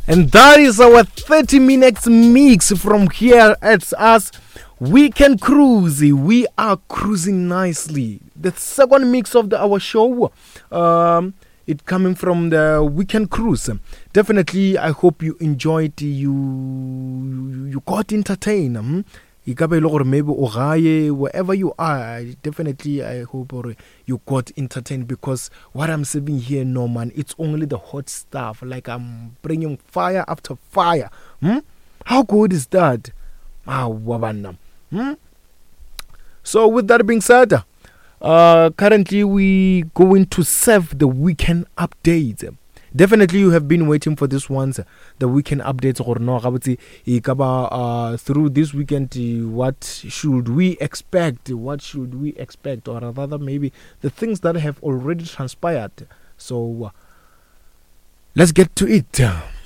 And that is our 30 minutes mix from here at us. Weekend Cruise. We are cruising nicely. The second mix of our show. It coming from the Weekend Cruise. Definitely, I hope you enjoyed. You got entertained. Maybe wherever you are, definitely I hope you got entertained, because what I'm saying here, no man, it's only the hot stuff. Like I'm bringing fire after fire. How good is that? So with that being said, currently we going to serve the weekend updates. Definitely you have been waiting for this ones, the weekend updates or no. Through this weekend, what should we expect? What should we expect? Or rather maybe the things that have already transpired. So let's get to it.